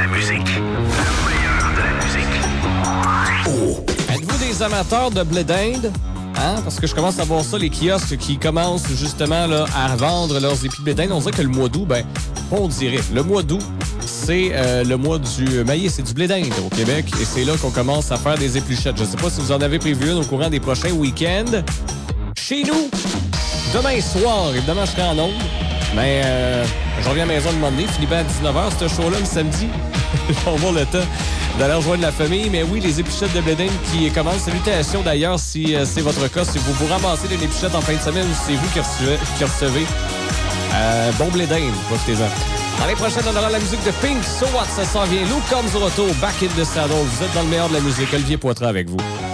musique. Le meilleur de la musique. Oh. Êtes-vous des amateurs de blé d'Inde? Hein? Parce que je commence à voir ça, les kiosques qui commencent justement là, à vendre leurs épis de blé d'Inde. On dirait que le mois d'août, on dirait. Le mois d'août, c'est le mois du maïs, c'est du blé d'Inde au Québec. Et c'est là qu'on commence à faire des épluchettes. Je ne sais pas si vous en avez prévu une au courant des prochains week-ends. Chez nous, demain soir, évidemment, je serai en ondes. Mais je reviens à la maison le Monday, Philippe à 19h, ce show-là, le samedi. Je vais avoir le temps d'aller rejoindre la famille. Mais oui, les épluchettes de blé d'Inde qui commencent. Salutations d'ailleurs si c'est votre cas. Si vous ramassez des épluchettes en fin de semaine ou si c'est vous qui recevez. Bon blé d'Inde, profitez-en. Dans les prochaines, on aura la musique de Pink. So What, ça s'en vient. Luke Combs au retour, Back in the Saddle. Vous êtes dans le meilleur de la musique. Olivier Poitras avec vous.